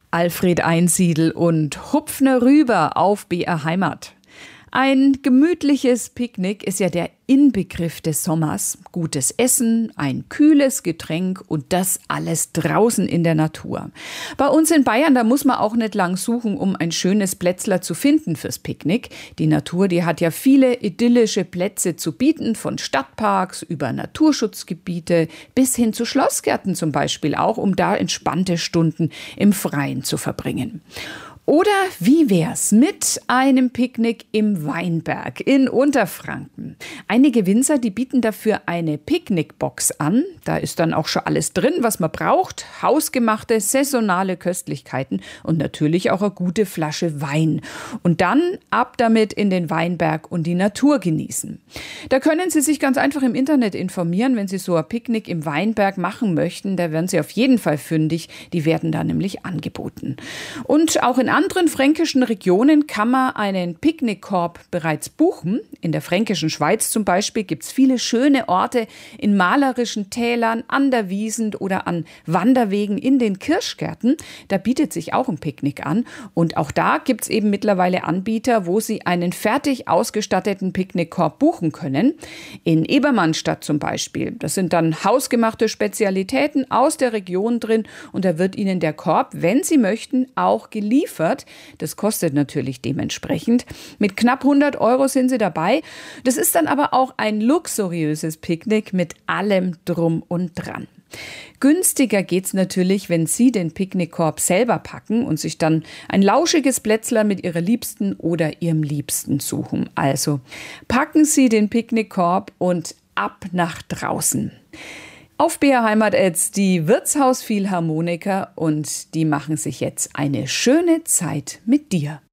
Alfred Einsiedel und Hupfner rüber auf BR Heimat. Ein gemütliches Picknick ist ja der Inbegriff des Sommers. Gutes Essen, ein kühles Getränk und das alles draußen in der Natur. Bei uns in Bayern, da muss man auch nicht lang suchen, um ein schönes Plätzler zu finden fürs Picknick. Die Natur, die hat ja viele idyllische Plätze zu bieten, von Stadtparks über Naturschutzgebiete bis hin zu Schlossgärten zum Beispiel auch, um da entspannte Stunden im Freien zu verbringen. Oder wie wär's mit einem Picknick im Weinberg in Unterfranken? Einige Winzer, die bieten dafür eine Picknickbox an. Da ist dann auch schon alles drin, was man braucht. Hausgemachte, saisonale Köstlichkeiten und natürlich auch eine gute Flasche Wein. Und dann ab damit in den Weinberg und die Natur genießen. Da können Sie sich ganz einfach im Internet informieren, wenn Sie so ein Picknick im Weinberg machen möchten. Da werden Sie auf jeden Fall fündig. Die werden da nämlich angeboten. Und auch in anderen fränkischen Regionen kann man einen Picknickkorb bereits buchen. In der fränkischen Schweiz zum Beispiel gibt es viele schöne Orte in malerischen Tälern, an der Wiesn oder an Wanderwegen in den Kirschgärten. Da bietet sich auch ein Picknick an. Und auch da gibt es eben mittlerweile Anbieter, wo Sie einen fertig ausgestatteten Picknickkorb buchen können. In Ebermannstadt zum Beispiel. Das sind dann hausgemachte Spezialitäten aus der Region drin. Und da wird Ihnen der Korb, wenn Sie möchten, auch geliefert. Das kostet natürlich dementsprechend. Mit knapp 100 € sind Sie dabei. Das ist dann aber auch ein luxuriöses Picknick mit allem drum und dran. Günstiger geht's natürlich, wenn Sie den Picknickkorb selber packen und sich dann ein lauschiges Plätzler mit Ihrer Liebsten oder Ihrem Liebsten suchen. Also packen Sie den Picknickkorb und ab nach draußen. Auf BR Heimat jetzt die Wirtshaus Philharmoniker und die machen sich jetzt eine schöne Zeit mit dir.